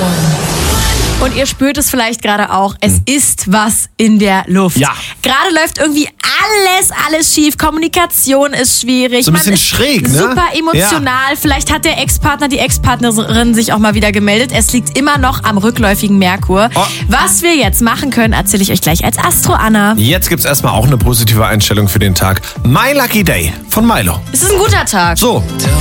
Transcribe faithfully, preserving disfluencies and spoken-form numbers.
Und ihr spürt es vielleicht gerade auch, es hm. ist was in der Luft. Ja. Gerade läuft irgendwie alles, alles schief. Kommunikation ist schwierig. So ein bisschen Man ist schräg, ne? super emotional. Ja. Vielleicht hat der Ex-Partner, die Ex-Partnerin sich auch mal wieder gemeldet. Es liegt immer noch am rückläufigen Merkur. Oh. Was wir jetzt machen können, erzähle ich euch gleich als Astro Anna. Jetzt gibt's erstmal auch eine positive Einstellung für den Tag. My Lucky Day von Milo. Es ist ein guter Tag. So.